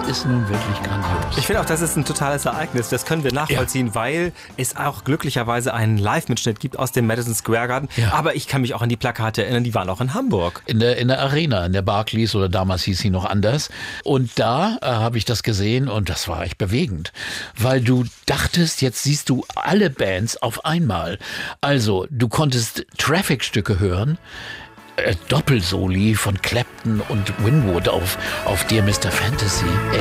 ist nun wirklich grandios. Ich finde auch, das ist ein totales Ereignis. Das können wir nachvollziehen, weil es auch glücklicherweise einen Live-Mitschnitt gibt aus dem Madison Square Garden. Ja. Aber ich kann mich auch an die Plakate erinnern, die waren auch in Hamburg. In der Arena, in der Barclays, oder damals hieß sie noch anders. Und da habe ich das gesehen und das war echt bewegend. Weil du dachtest, jetzt siehst du alle Bands auf einmal. Also, du konntest Traffic-Stücke hören, Doppelsoli von Clapton und Winwood auf Dear Mr. Fantasy.